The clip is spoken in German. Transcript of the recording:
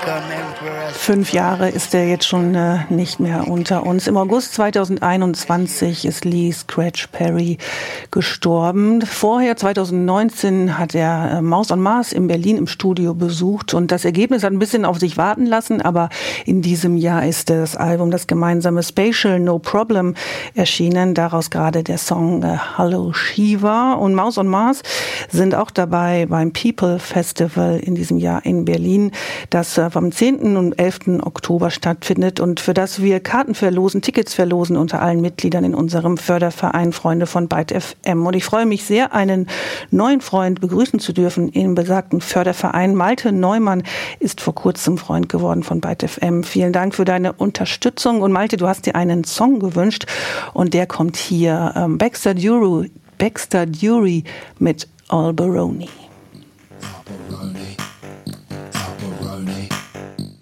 5 Jahre ist er jetzt schon nicht mehr unter uns. Im August 2021 ist Lee Scratch Perry gestorben. Vorher, 2019, hat er Mouse on Mars in Berlin im Studio besucht. Und das Ergebnis hat ein bisschen auf sich warten lassen. Aber in diesem Jahr ist das Album, das gemeinsame Spatial No Problem, erschienen. Daraus gerade der Song Hello Shiva. Und Mouse on Mars sind auch dabei beim People Festival in diesem Jahr in Berlin, das vom 10. und 11. Oktober stattfindet und für das wir Karten verlosen, Tickets verlosen unter allen Mitgliedern in unserem Förderverein Freunde von Byte FM. Und ich freue mich sehr, einen neuen Freund begrüßen zu dürfen im besagten Förderverein. Malte Neumann ist vor kurzem Freund geworden von Byte FM. Vielen Dank für deine Unterstützung. Und Malte, du hast dir einen Song gewünscht und der kommt hier. Baxter Dury mit Alberoni.